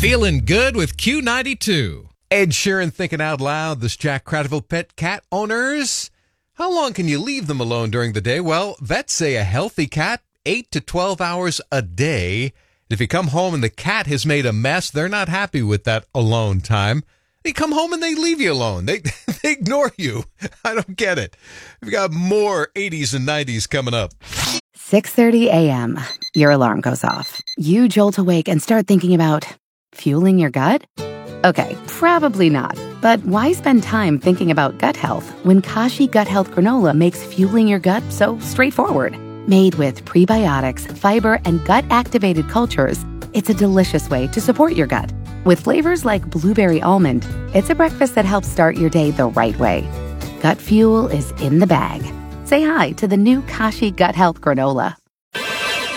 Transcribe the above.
Feeling good with Q92. Ed Sheeran thinking out loud. This Jack Cradaville pet cat owners. How long can you leave them alone during the day? Well, vets say a healthy cat, 8 to 12 hours a day. If you come home and the cat has made a mess, they're not happy with that alone time. They come home and they leave you alone. They ignore you. I don't get it. We've got more 80s and 90s coming up. 6:30 a.m. Your alarm goes off. You jolt awake and start thinking about fueling your gut? Okay, probably not. But why spend time thinking about gut health when Kashi Gut Health Granola makes fueling your gut so straightforward? Made with prebiotics, fiber, and gut-activated cultures, it's a delicious way to support your gut. With flavors like blueberry almond, it's a breakfast that helps start your day the right way. Gut fuel is in the bag. Say hi to the new Kashi Gut Health Granola.